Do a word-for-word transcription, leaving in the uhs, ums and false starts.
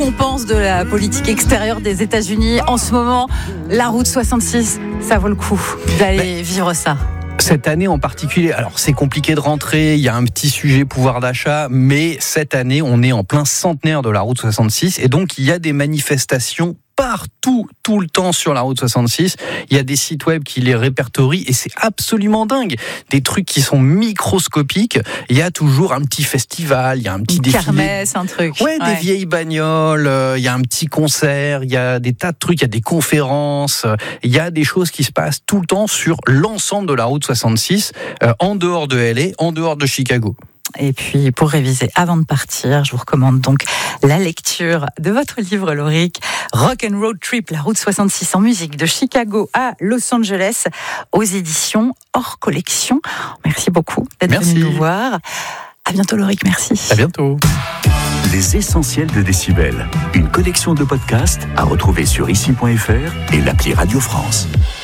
On pense de la politique extérieure des États-Unis en ce moment. La route soixante-six, ça vaut le coup d'aller bah, vivre ça. Cette année en particulier, alors c'est compliqué de rentrer, il y a un petit sujet pouvoir d'achat, mais cette année, on est en plein centenaire de la route soixante-six et donc il y a des manifestations partout, tout le temps sur la route soixante-six. Il y a des sites web qui les répertorient et c'est absolument dingue. Des trucs qui sont microscopiques. Il y a toujours un petit festival, il y a un petit Une défilé. kermesse, un truc. Ouais, ouais, des vieilles bagnoles, euh, il y a un petit concert, il y a des tas de trucs, il y a des conférences, euh, il y a des choses qui se passent tout le temps sur l'ensemble de la route soixante-six, euh, en dehors de L A, en dehors de Chicago. Et puis, pour réviser avant de partir, je vous recommande donc la lecture de votre livre, Lauric, Rock and Road Trip, la route soixante-six en musique de Chicago à Los Angeles, aux éditions Hors Collection. Merci beaucoup d'être merci. venu nous voir. À bientôt, Lauric, merci. À bientôt. Les essentiels de Décibel, une collection de podcasts à retrouver sur ici point f r et l'appli Radio France.